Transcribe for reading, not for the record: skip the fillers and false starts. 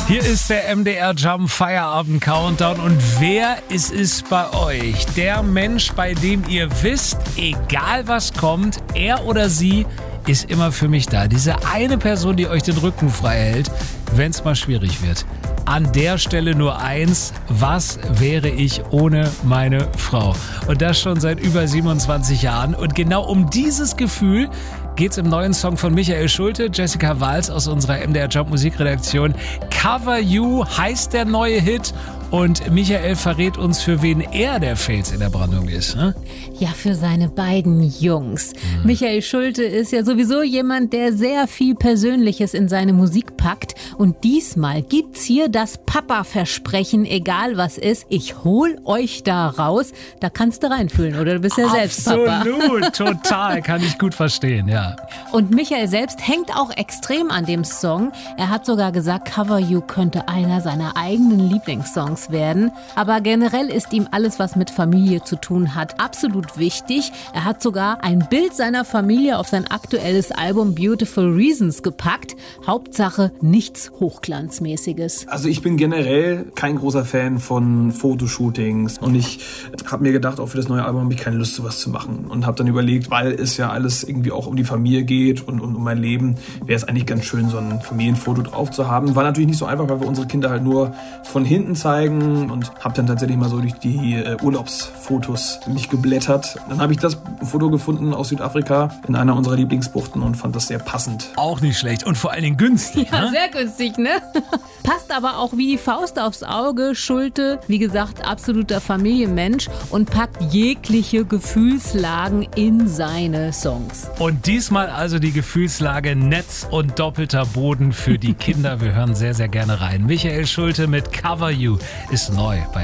Hier ist der MDR Jump Feierabend Countdown und wer ist es bei euch? Der Mensch, bei dem ihr wisst, egal was kommt, er oder sie ist immer für mich da. Diese eine Person, die euch den Rücken frei hält, wenn es mal schwierig wird. An der Stelle nur eins: Was wäre ich ohne meine Frau? Und das schon seit über 27 Jahren. Und genau um dieses Gefühl geht's im neuen Song von Michael Schulte, Jessica Wals aus unserer MDR Jump Musikredaktion. Cover You heißt der neue Hit. Und Michael verrät uns, für wen er der Fels in der Brandung ist. Ne? Ja, für seine beiden Jungs. Michael Schulte ist ja sowieso jemand, der sehr viel Persönliches in seine Musik packt. Und diesmal gibt's hier das Papa-Versprechen, egal was ist. Ich hol euch da raus. Da kannst du reinfühlen, oder? Du bist ja selbst Papa. Absolut, total. Kann ich gut verstehen, ja. Und Michael selbst hängt auch extrem an dem Song. Er hat sogar gesagt, Cover You könnte einer seiner eigenen Lieblingssongs werden. Aber generell ist ihm alles, was mit Familie zu tun hat, absolut wichtig. Er hat sogar ein Bild seiner Familie auf sein aktuelles Album Beautiful Reasons gepackt. Hauptsache nichts Hochglanzmäßiges. Also ich bin generell kein großer Fan von Fotoshootings und ich habe mir gedacht, auch für das neue Album habe ich keine Lust, sowas zu machen und habe dann überlegt, weil es ja alles irgendwie auch um die Familie geht und um mein Leben, wäre es eigentlich ganz schön, so ein Familienfoto drauf zu haben. War natürlich nicht so einfach, weil wir unsere Kinder halt nur von hinten zeigen und habe dann tatsächlich mal so durch die Urlaubsfotos mich geblättert. Dann habe ich das Foto gefunden aus Südafrika in einer unserer Lieblingsbuchten und fand das sehr passend. Auch nicht schlecht und vor allen Dingen günstig. Ja, ne? sehr günstig, ne? Passt aber auch wie die Faust aufs Auge. Schulte, wie gesagt, absoluter Familienmensch und packt jegliche Gefühlslagen in seine Songs. Und diesmal also die Gefühlslage Netz und doppelter Boden für die Kinder. Wir hören sehr, sehr gerne rein. Michael Schulte mit Cover You ist neu bei